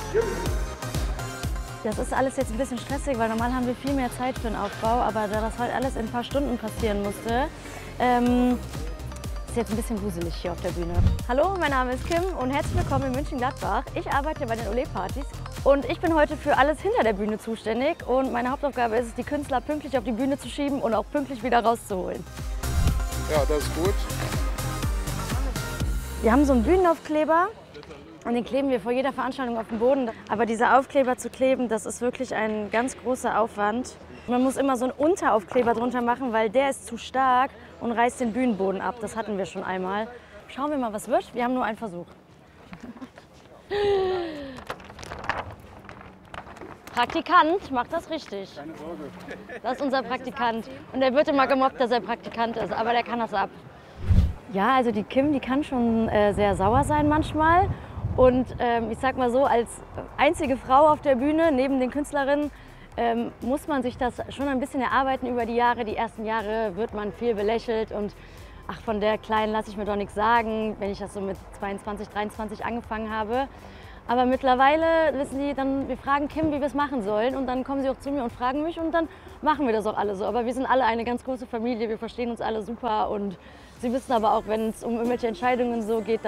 Das ist alles jetzt ein bisschen stressig, weil normal haben wir viel mehr Zeit für den Aufbau, aber da das heute alles in ein paar Stunden passieren musste, ist jetzt ein bisschen wuselig hier auf der Bühne. Hallo, mein Name ist Kim und herzlich willkommen in München-Gladbach. Ich arbeite bei den Olé-Partys und ich bin heute für alles hinter der Bühne zuständig und meine Hauptaufgabe ist es, die Künstler pünktlich auf die Bühne zu schieben und auch pünktlich wieder rauszuholen. Ja, das ist gut. Wir haben so einen Bühnenaufkleber und den kleben wir vor jeder Veranstaltung auf den Boden. Aber diese Aufkleber zu kleben, das ist wirklich ein ganz großer Aufwand. Man muss immer so einen Unteraufkleber drunter machen, weil der ist zu stark und reißt den Bühnenboden ab. Das hatten wir schon einmal. Schauen wir mal, was wird. Wir haben nur einen Versuch. Praktikant macht das richtig. Keine Sorge. Das ist unser Praktikant. Und der wird immer gemobbt, dass er Praktikant ist, aber der kann das ab. Ja, also die Kim, die kann schon sehr sauer sein manchmal. Und ich sag mal so, als einzige Frau auf der Bühne, neben den Künstlerinnen, muss man sich das schon ein bisschen erarbeiten über die Jahre. Die ersten Jahre wird man viel belächelt und ach, von der Kleinen lasse ich mir doch nichts sagen, wenn ich das so mit 22, 23 angefangen habe. Aber mittlerweile wissen die dann, wir fragen Kim, wie wir es machen sollen und dann kommen sie auch zu mir und fragen mich und dann machen wir das auch alle so. Aber wir sind alle eine ganz große Familie, wir verstehen uns alle super und sie wissen aber auch, wenn es um irgendwelche Entscheidungen so geht,